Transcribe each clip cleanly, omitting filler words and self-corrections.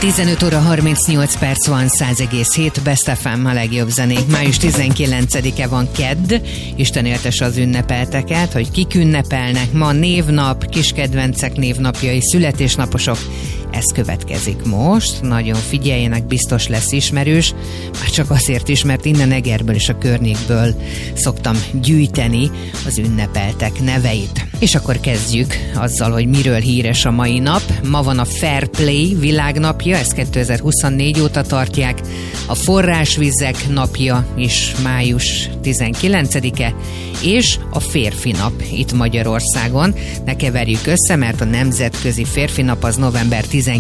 15 óra 38 perc van, 100,7 Best FM, a legjobb zenék. Május 19-e van, kedd. Isten éltesse az ünnepelteket, hogy kik ünnepelnek. Ma névnap, kiskedvencek névnapjai, születésnaposok. Ez következik most. Nagyon figyeljenek, biztos lesz ismerős. Már csak azért is, mert innen Egerből és a környékből szoktam gyűjteni az ünnepeltek neveit. És akkor kezdjük azzal, hogy miről híres a mai nap. Ma van a Fair Play világnapja, ezt 2024 óta tartják. A forrásvizek napja is május 19-e, és a férfi nap itt Magyarországon. Ne keverjük össze, mert a nemzetközi férfi nap az november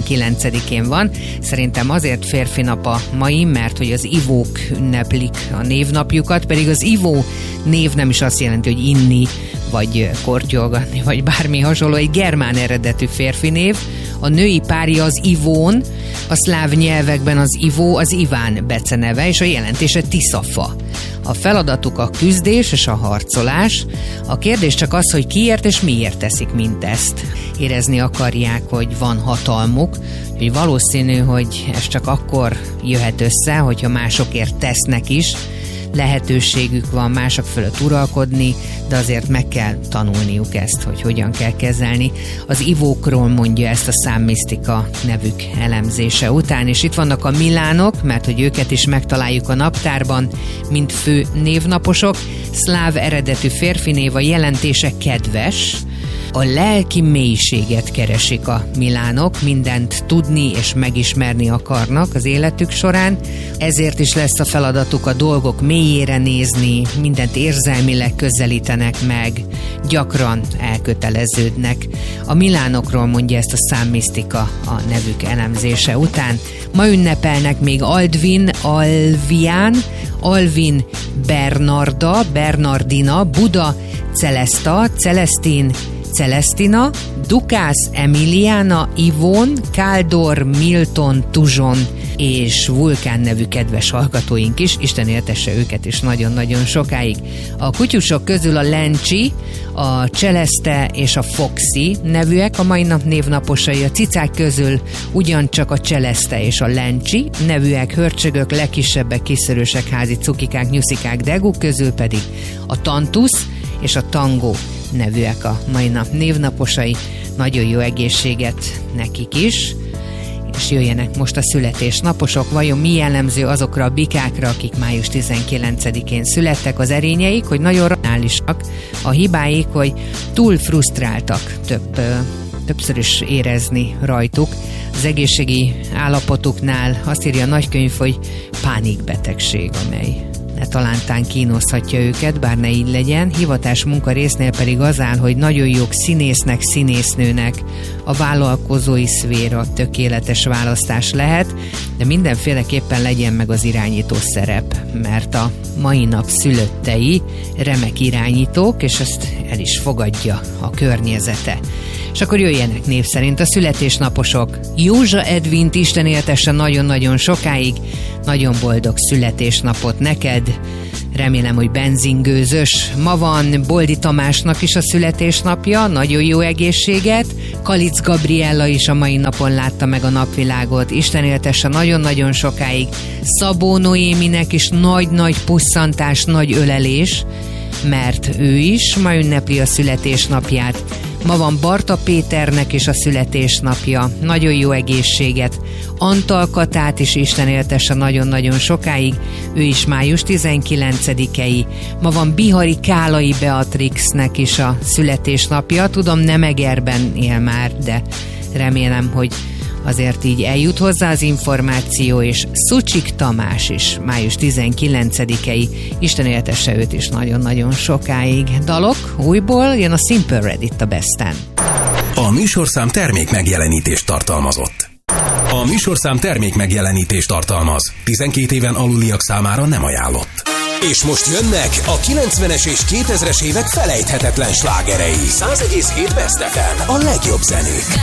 19-én van. Szerintem azért férfi nap a mai, mert hogy az ivók ünneplik a névnapjukat, pedig az ivó név nem is azt jelenti, hogy inni, vagy kortyolgatni, vagy bármi hasonló, egy germán eredetű férfi név. A női párja az Ivón, a szláv nyelvekben az Ivó az Iván beceneve, és a jelentése Tiszafa. A feladatuk a küzdés és a harcolás. A kérdés csak az, hogy kiért és miért teszik mindezt. Érezni akarják, hogy van hatalmuk, hogy valószínű, hogy ez csak akkor jöhet össze, hogyha másokért tesznek is. Lehetőségük van mások fölött uralkodni, de azért meg kell tanulniuk ezt, hogy hogyan kell kezelni. Az ivókról mondja ezt a számmisztika nevük elemzése után, és itt vannak a Milánok, mert hogy őket is megtaláljuk a naptárban, mint fő névnaposok. Szláv eredetű férfi név, a jelentése kedves. A lelki mélységet keresik a Milánok, mindent tudni és megismerni akarnak az életük során, ezért is lesz a feladatuk a dolgok mélyére nézni, mindent érzelmileg közelítenek meg, gyakran elköteleződnek. A Milánokról mondja ezt a számmisztika a nevük elemzése után. Ma ünnepelnek még Aldvin, Alvián, Alvin Bernarda, Bernardina, Buda, Celesta, Celestin, Celestina, Dukász, Emiliana, Ivón, Káldor, Milton, Tuzson és Vulkán nevű kedves hallgatóink is. Isten éltesse őket is nagyon-nagyon sokáig. A kutyusok közül a Lencsi, a Celeste és a Foxy nevűek a mai nap névnaposai. A cicák közül ugyancsak a Celeste és a Lencsi nevűek, hörcsögök, legkisebbek, kiszörősek, házi cukikák, nyuszikák, deguk közül pedig a Tantusz és a Tango nevűek a mai nap névnaposai. Nagyon jó egészséget nekik is, és jöjjenek most a születésnaposok. Vajon mi jellemző azokra a bikákra, akik május 19-én születtek? Az erényeik, hogy nagyon racionálisak, a hibáik, hogy túl frusztráltak, többször is érezni rajtuk. Az egészségi állapotuknál azt írja a nagykönyv, hogy pánikbetegség, amely talántán kínozhatja őket, bár ne így legyen. Hivatás munka résznél pedig az áll, hogy nagyon jók színésznek, színésznőnek, a vállalkozói szféra tökéletes választás lehet, de mindenféleképpen legyen meg az irányító szerep, mert a mai nap szülöttei remek irányítók, és ezt el is fogadja a környezete. És akkor jöjjenek név szerint a születésnaposok. Józsa Edvint Isten éltesse nagyon-nagyon sokáig, nagyon boldog születésnapot neked, remélem, hogy benzingőzös. Ma van Boldi Tamásnak is a születésnapja, nagyon jó egészséget. Kalic Gabriella is a mai napon látta meg a napvilágot, Isten éltesse nagyon-nagyon sokáig. Szabó Noéminek is nagy-nagy pusszantás, nagy ölelés, mert ő is ma ünnepli a születésnapját. Ma van Barta Péternek is a születésnapja, nagyon jó egészséget. Antal Katát is Isten éltesse nagyon-nagyon sokáig, ő is május 19-ei. Ma van Bihari Kálai Beatrixnek is a születésnapja, tudom nem Egerben él már, de remélem, hogy azért így eljut hozzá az információ, és Szucsik Tamás is május 19-ei, Isten éltesse őt is nagyon-nagyon sokáig. Dalok újból jön a Simple Red itt a Besten. A műsorszám termék megjelenítést tartalmazott. A műsorszám termék megjelenítést tartalmaz. 12 éven aluliak számára nem ajánlott. És most jönnek a 90-es és 2000-es évek felejthetetlen slágerei. 100,7 Best FM, a legjobb zenék.